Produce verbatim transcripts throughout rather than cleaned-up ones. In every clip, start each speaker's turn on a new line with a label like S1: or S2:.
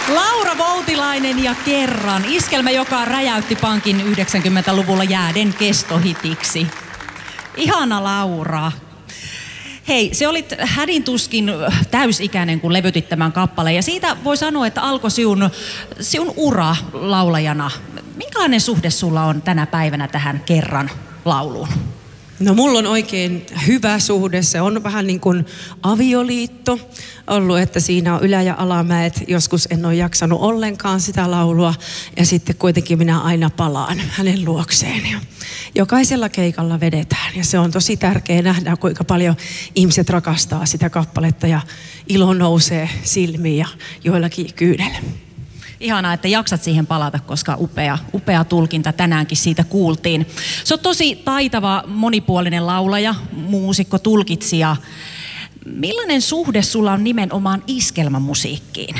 S1: Laura Voutilainen ja Kerran. Iskelmä, joka räjäytti pankin yhdeksänkymmentäluvulla jääden kestohitiksi. Ihana Laura. Hei, se olit hädin tuskin täysikäinen, kun levytit tämän kappaleen. Ja siitä voi sanoa, että alkoi sinun, sinun ura laulajana. Minkälainen suhde sulla on tänä päivänä tähän Kerran lauluun?
S2: No mulla on oikein hyvä suhde. Se on vähän niin kuin avioliitto ollut, että siinä on ylä- ja alamäet. Joskus en ole jaksanut ollenkaan sitä laulua ja sitten kuitenkin minä aina palaan hänen luokseen. Ja jokaisella keikalla vedetään ja se on tosi tärkeää nähdä, kuinka paljon ihmiset rakastaa sitä kappaletta ja ilo nousee silmiin ja joillakin kyynelle.
S1: Ihanaa, että jaksat siihen palata, koska upea, upea tulkinta tänäänkin siitä kuultiin. Se on tosi taitava, monipuolinen laulaja, muusikko, tulkitsija. Millainen suhde sulla on nimenomaan iskelmämusiikkiin?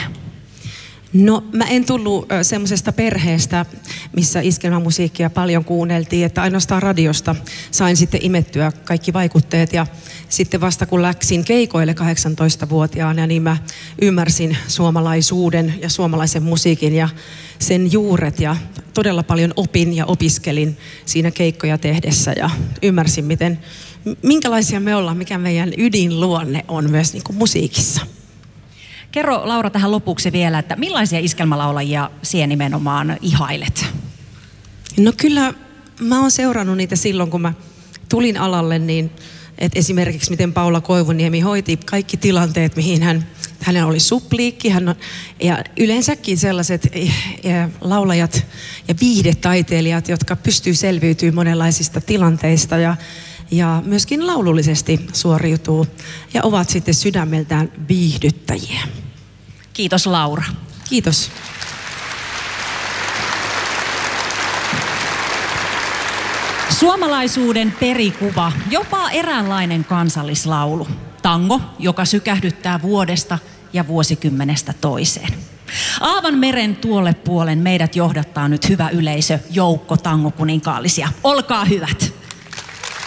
S2: No mä en tullut semmoisesta perheestä, missä iskelmämusiikkia paljon kuunneltiin, että ainoastaan radiosta sain sitten imettyä kaikki vaikutteet ja sitten vasta kun läksin keikoille kahdeksantoistavuotiaana, niin mä ymmärsin suomalaisuuden ja suomalaisen musiikin ja sen juuret ja todella paljon opin ja opiskelin siinä keikkoja tehdessä ja ymmärsin, miten, minkälaisia me ollaan, mikä meidän ydinluonne on myös niin kuin musiikissa.
S1: Kerro Laura tähän lopuksi vielä, että millaisia iskelmälaulajia sinä nimenomaan ihailet?
S2: No kyllä mä oon seurannut niitä silloin, kun mä tulin alalle, niin että esimerkiksi miten Paula Koivuniemi hoiti kaikki tilanteet, mihin hän, hänellä oli supliikki. Hän on, ja yleensäkin sellaiset ja laulajat ja viihdetaiteilijat, jotka pystyy selviytymään monenlaisista tilanteista ja ja myöskin laulullisesti suoriutuu ja ovat sitten sydämeltään viihdyttäjiä.
S1: Kiitos Laura.
S2: Kiitos.
S1: Suomalaisuuden perikuva, jopa eräänlainen kansallislaulu. Tango, joka sykähdyttää vuodesta ja vuosikymmenestä toiseen. Aavan meren tuolle puolen meidät johdattaa nyt hyvä yleisö, joukko tangokuninkaallisia. Olkaa hyvät.